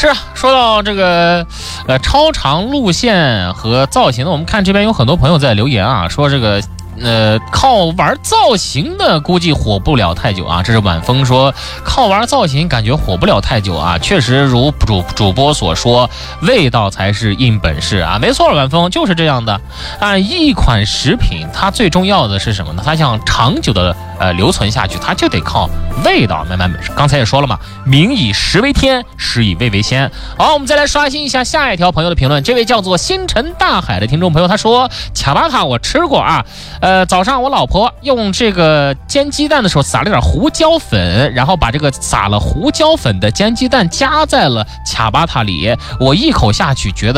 是啊，说到这个超长路线和造型呢，我们看这边有很多朋友在留言啊，说这个靠玩造型的估计火不了太久啊。这是晚风说靠玩造型感觉火不了太久啊。确实如主播所说，味道才是硬本事啊。没错，晚风就是这样的啊。一款食品它最重要的是什么呢？它想长久的留存下去，它就得靠味道慢慢本事。刚才也说了嘛，民以食为天，食以味为先。好，我们再来刷新一下下一条朋友的评论。这位叫做星辰大海的听众朋友他说，卡巴塔我吃过啊。早上我老婆用这个煎鸡蛋的时候撒了点胡椒粉，然后把这个撒了胡椒粉的煎鸡蛋加在了卡巴塔里，我一口下去觉得